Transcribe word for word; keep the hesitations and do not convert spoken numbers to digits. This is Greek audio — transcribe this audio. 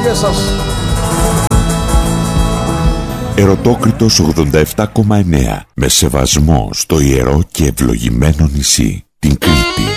Γεια σας. Ερωτόκριτος ογδόντα επτά κόμμα εννέα. Με σεβασμό στο ιερό και ευλογημένο νησί, την Κρήτη.